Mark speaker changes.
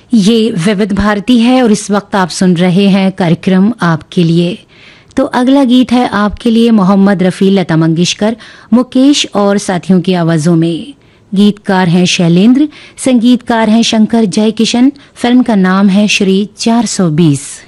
Speaker 1: ये विविध भारती है और इस वक्त आप सुन रहे हैं कार्यक्रम आपके लिए। तो अगला गीत है आपके लिए मोहम्मद रफ़ी, लता मंगेशकर, मुकेश और साथियों की आवाजों में। गीतकार हैं शैलेंद्र, संगीतकार हैं शंकर जयकिशन। फिल्म का नाम है श्री 420।